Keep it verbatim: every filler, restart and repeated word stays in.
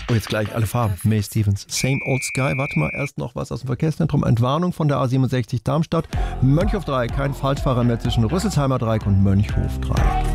Oh, jetzt gleich alle Farben. May Stevens. Same Old Sky. Warte mal, erst noch was aus dem Verkehrszentrum. Entwarnung von der A siebenundsechzig Darmstadt. Mönchhof Dreieck. Kein Falschfahrer mehr zwischen Rüsselsheimer Dreieck und Mönchhof Dreieck.